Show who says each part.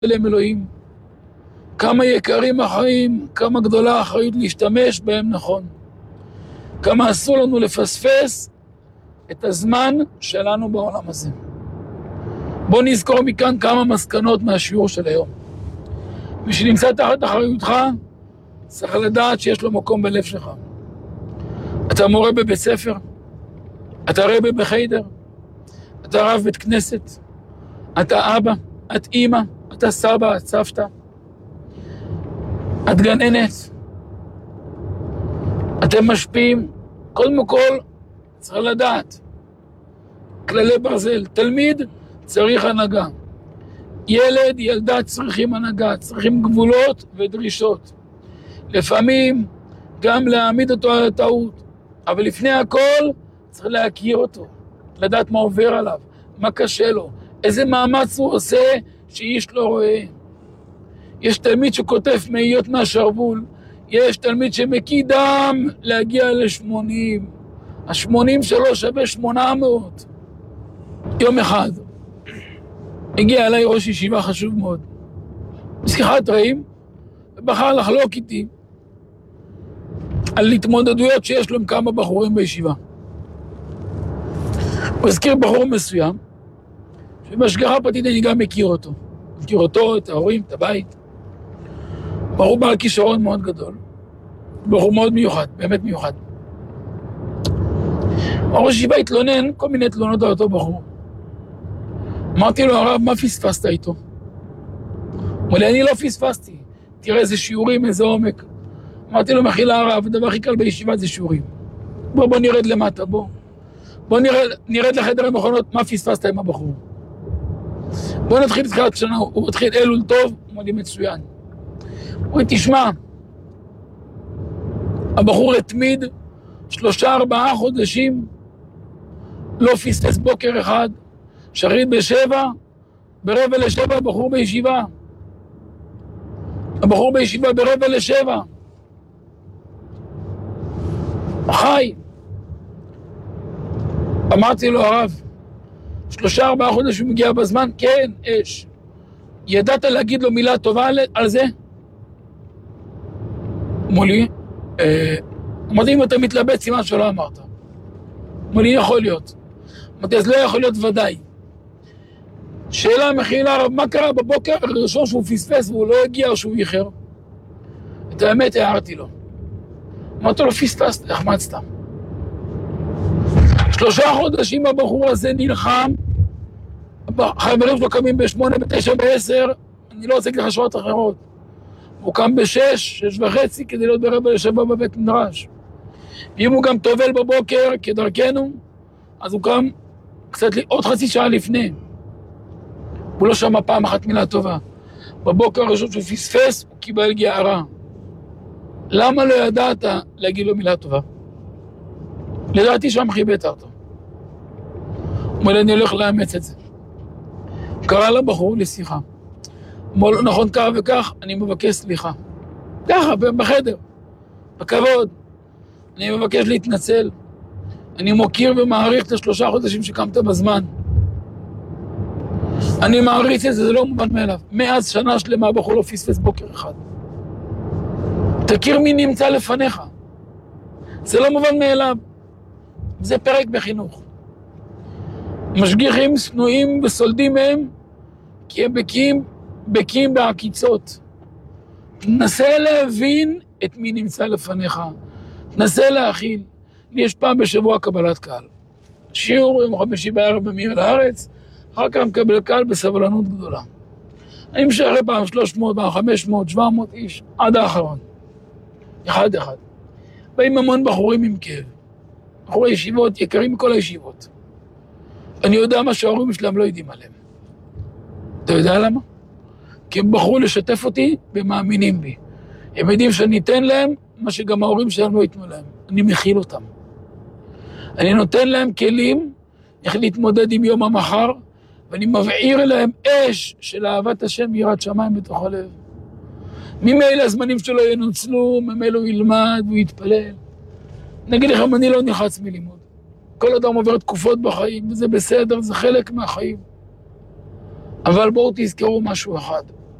Speaker 1: אליהם אלוהים. כמה יקרים החיים, כמה גדולה האחריות להשתמש בהם נכון. כמה אסור לנו לפספס את הזמן שלנו בעולם הזה. בוא נזכור מכאן כמה מסקנות מהשיעור של היום. מי שנמצא תחת אחריותך, צריך לדעת שיש לו מקום בלב שלך. אתה מורה בבית ספר, אתה רבי בחיידר, אתה רב בית כנסת, אתה אבא, את אמא, אתה סבא, את סבתא, את גננת, אתם משפיעים. קודם כל צריך לדעת כללי ברזל. תלמיד צריך הנהגה, ילד, ילדה צריכים הנהגה, צריכים גבולות ודרישות. לפעמים גם להעמיד אותו על הטעות, אבל לפני הכל צריך להכיר אותו, לדעת מה עובר עליו, מה קשה לו, איזה מאמץ הוא עושה שאיש לא רואה. יש תלמיד שכותב מאיות מהשרוול, יש תלמיד שמקיא דם להגיע ל-80, ה-80 שלו שווה 800. יום אחד הגיע אליי ראש ישיבה חשוב מאוד, בשיחת רעים, ובחר לחלוק איתי על התמודדויות שיש לו עם כמה בחורים בישיבה. הוא הזכיר בחור מסוים, שבהשגחה פרטית אני גם מכיר אותו. מכיר אותו, את ההורים, את הבית. בחור בעל כישרון מאוד גדול. בחור מאוד מיוחד, באמת מיוחד. הראש ישיבה התלונן כל מיני תלונות על אותו בחור. אמרתי לו, הרב, מה פספסת איתו? אמר לי, אני לא פספסתי. תראה איזה שיעורים, איזה עומק. אמרתי לו, מחילה הרב, הדבר הכי קל בישיבה זה שיעורים. בוא נרד למטה, בוא נרד לחדר המכונות, מה פספסת עם הבחור? בוא נתחיל תחילת שנה, הוא התחיל אלול טוב, אמר לי מצוין. הוא אומר, תשמע, הבחור התמיד 3-4 חודשים, לא פספס בוקר אחד, שחרית ב7, ב6:45 הבחור בישיבה. הבחור בישיבה ב6:45. חי. אמרתי לו, הרב, 3-4 חודשים הוא מגיע בזמן? כן, אש. ידעת להגיד לו מילה טובה על זה? אמרו לי, אמרתי, אם אתה מתלבט, סימן שלא אמרת. אמרו לי, יכול להיות. אמרתי, אז לא יכול להיות ודאי. שאלה מחילה, הרב, מה קרה בבוקר הראשון שהוא פספס והוא לא הגיע או שהוא איחר? את האמת הערתי לו. אמרתי לו, פספסת, החמצת. 3 חודשים הבחור הזה נלחם, החברים שלו קמים ב8, ב9, ב10, אני לא רוצה להגיד לך שעות אחרות. הוא קם ב6, 6:30 כדי להיות ב6:45 בבית מדרש. ואם הוא גם טובל בבוקר כדרכנו, אז הוא קם קצת עוד חצי שעה לפני. הוא לא שמע פעם אחת מילה טובה. בבוקר הראשון שהוא פספס, הוא קיבל גערה. למה לא ידעת להגיד לו מילה טובה? לדעתי שם חיבאת אותו. הוא אומר, אני הולך לאמץ את זה. קרא לבחור לשיחה. אמר לו, נכון כך וכך, אני מבקש סליחה. ככה, בחדר, בכבוד. אני מבקש להתנצל. אני מוקיר ומעריך את 3 חודשים שקמת בזמן. אני מעריך את זה, זה לא מובן מאליו. מאז שנה שלמה הבחור לא פספס בוקר אחד. תכיר מי נמצא לפניך. זה לא מובן מאליו. זה פרק בחינוך. משגיחים, שנואים וסולדים מהם, כי הם בקיאים בעקיצות. תנסה להבין את מי נמצא לפניך. תנסה להכיל. יש פעם בשבוע קבלת קהל. שיעור יום חמישי בערב במיר לארץ, אחר כך מקבל קהל בסבלנות גדולה. אני משחרר פעם 300, פעם 500, 700 איש, עד האחרון. אחד. באים המון בחורים עם כאב. בחורי ישיבות יקרים מכל הישיבות. אני יודע מה שההורים שלהם לא יודעים עליהם. אתה יודע למה? כי הם בחרו לשתף אותי ומאמינים בי. הם יודעים שאני אתן להם מה שגם ההורים שלהם לא ייתנו להם. אני מכיל אותם. אני נותן להם כלים איך להתמודד עם יום המחר, ואני מבעיר להם אש של אהבת השם יראת שמיים בתוך הלב. ממילא הזמנים שלו ינוצלו, ממילא הוא ילמד והוא יתפלל. נגיד לכם, אני לא נחץ מלימוד. כל אדם עובר תקופות בחיים, וזה בסדר, זה חלק מהחיים. אבל בואו תזכרו משהו אחד.